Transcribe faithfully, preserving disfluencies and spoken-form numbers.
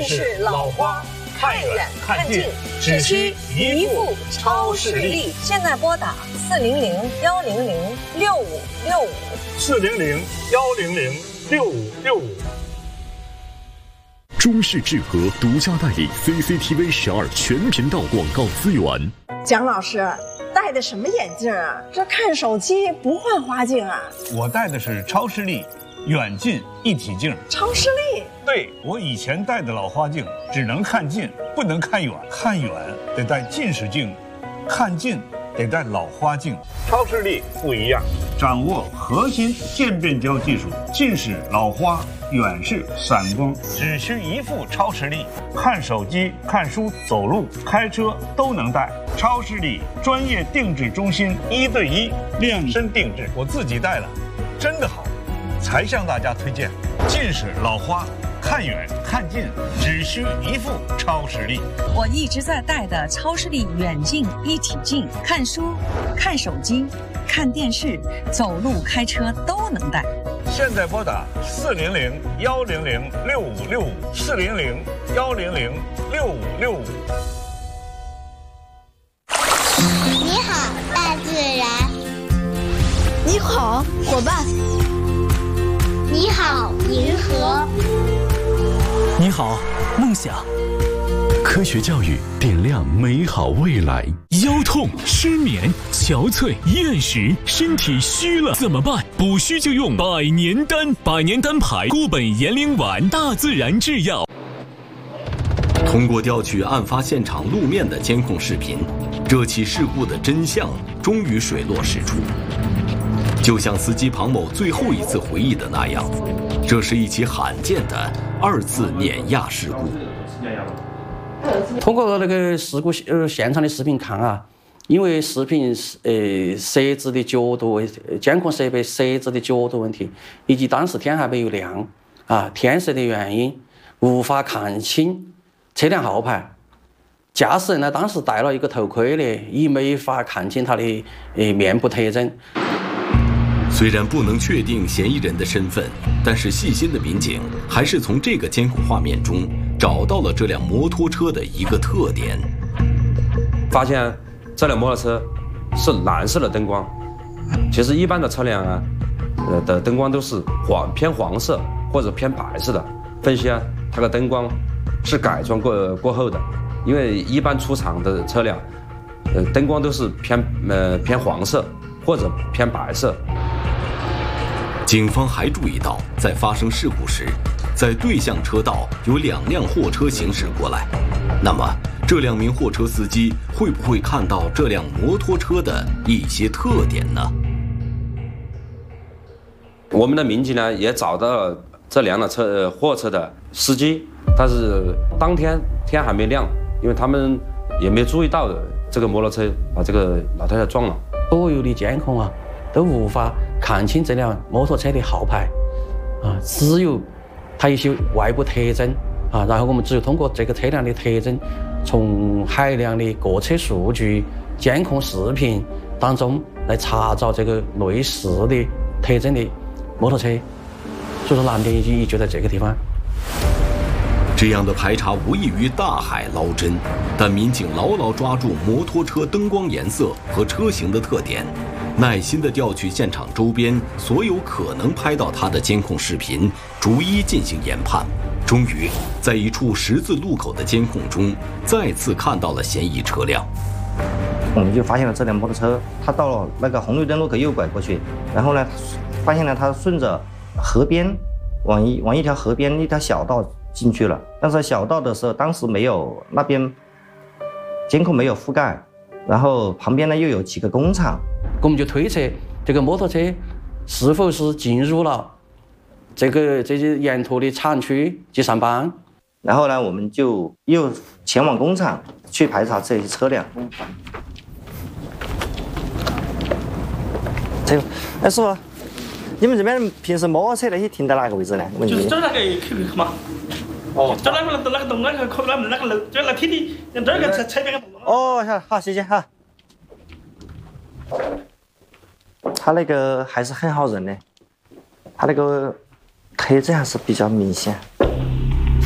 视老花，看远看近，只需一副超视力。 现在拨打四零零幺零零六五六五， 四零零幺零零六五六五。 中视智和独家代理 C C T V 十二全频道广告资源。 蒋老师戴的什么眼镜啊？这看手机不换花镜啊？ 我戴的是超视力远近一体镜。 超视力？ 对，我以前戴的老花镜只能看近，不能看远，看远得戴近视镜，看近得戴老花镜。超视力不一样，掌握核心渐变焦技术，近视、老花、远视、散光，只需一副超视力，看手机、看书、走路、开车都能戴。超视力专业定制中心，一对一量身定制，我自己戴了，真的好，才向大家推荐。近视、老花，看远看近只需一副超视力。 我一直在戴的超视力远近一体镜，看书、看手机、看电视、走路、开车都能戴。 现在拨打四零零幺零零六五六五，四零零幺零零六五六五。 你好，大自然。 你好，伙伴。 你好，银河。 你好，梦想。 科学教育点亮美好未来。 腰痛、失眠、憔悴、厌食，身体虚了怎么办？补虚就用百年丹，百年丹牌固本延龄丸，大自然制药。 通过调取案发现场路面的监控视频，这起事故的真相终于水落石出。就像司机庞某最后一次回忆的那样，这是一起罕见的二次碾压事故。 通过那个事故呃现场的视频看啊，因为视频呃设置的角度、监控设备设置的角度问题，以及当时天还没有亮啊，天色的原因，无法看清车辆号牌。驾驶人呢，当时戴了一个头盔的，也没法看清他的呃面部特征。 虽然不能确定嫌疑人的身份，但是细心的民警还是从这个监控画面中找到了这辆摩托车的一个特点。 发现这辆摩托车是蓝色的灯光，其实一般的车辆啊，呃的灯光都是黄偏黄色或者偏白色的。分析啊，它的灯光是改装过过后的，因为一般出厂的车辆，呃灯光都是偏呃偏黄色或者偏白色。 警方还注意到，在发生事故时，在对向车道有两辆货车行驶过来。那么，这两名货车司机会不会看到这辆摩托车的一些特点呢？ 我们的民警呢，也找到了这辆的车、呃、货车的司机，但是当天天还没亮，因为他们也没注意到这个摩托车把这个老太太撞了。 所有的监控啊，都无法看清这辆摩托车的号牌，啊，只有它一些外部特征啊，然后我们只有通过这个车辆的特征，从海量的各车数据、监控视频当中来查找这个类似的特征的摩托车，所以说难点也就在这个地方。 这样的排查无异于大海捞针，但民警牢牢抓住摩托车灯光颜色和车型的特点，耐心地调取现场周边所有可能拍到他的监控视频，逐一进行研判。终于，在一处十字路口的监控中，再次看到了嫌疑车辆。 我们就发现了这辆摩托车，它到了那个红绿灯路口右拐过去，然后呢，发现了它顺着河边往一往一条河边一条小道进去了。但是小道的时候，当时没有那边监控没有覆盖，然后旁边呢又有几个工厂。 我们就推测这个摩托车是否是进入了这个这些沿途的厂区去上班。 然后呢，我们就又前往工厂去排查这些车辆。这个，哎，师傅，你们这边平时摩托车那些停在哪个位置呢？ 就是这那个 Q Q 嘛。哦。这那个那个洞那个口那门那个楼，就那梯地，这个车车边个洞。 哦，好，好，谢谢哈。他那个还是很好认的，他那个特征还是比较明显。